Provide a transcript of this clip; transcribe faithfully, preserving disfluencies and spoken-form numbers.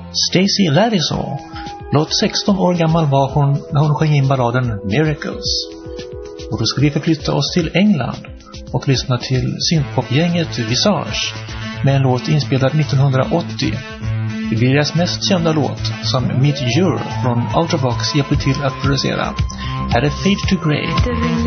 Stacey Ladishaw. Blott sexton år gammal var hon när hon sjöng in balladen Miracles. Och då ska vi förflytta oss till England och lyssna till synthpopgänget Visage med en låt inspelad nittonhundraåttio. Det blir deras mest kända låt som Meteor från Ultravox hjälpte till att producera. Här är Fade to Grey.